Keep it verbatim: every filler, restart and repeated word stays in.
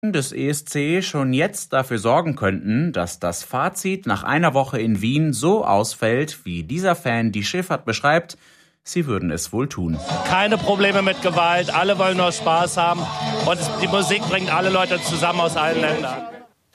des E S C schon jetzt dafür sorgen könnten, dass das Fazit nach einer Woche in Wien so ausfällt, wie dieser Fan die Schifffahrt beschreibt, sie würden es wohl tun. Keine Probleme mit Gewalt, alle wollen nur Spaß haben und die Musik bringt alle Leute zusammen aus allen Ländern.